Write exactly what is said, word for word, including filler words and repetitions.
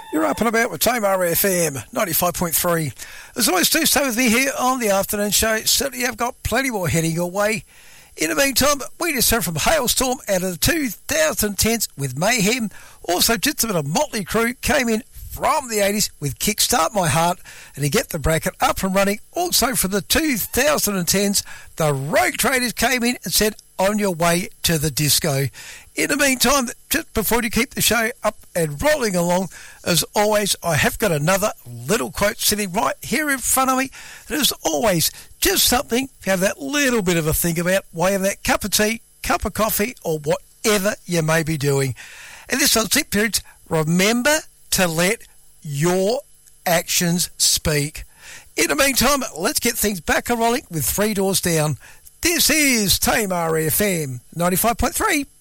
You're up and about with Tamar F M, ninety-five point three. As always, do stay with me here on the afternoon show. Certainly have got plenty more heading your way. In the meantime, we just heard from Hailstorm out of the two thousand tens with Mayhem. Also, just a bit of Motley Crue came in from the eighties with Kickstart My Heart. And to get the bracket up and running, also from the two thousand tens, the Rogue Traders came in and said, On Your Way to the Disco. In the meantime, just before you keep the show up and rolling along, as always, I have got another little quote sitting right here in front of me. And as always, just something to have that little bit of a think about while you have that cup of tea, cup of coffee, or whatever you may be doing. And this one's it, periods. Remember to let your actions speak. In the meantime, let's get things back and rolling with Three Doors Down. This is Tamar F M ninety-five point three.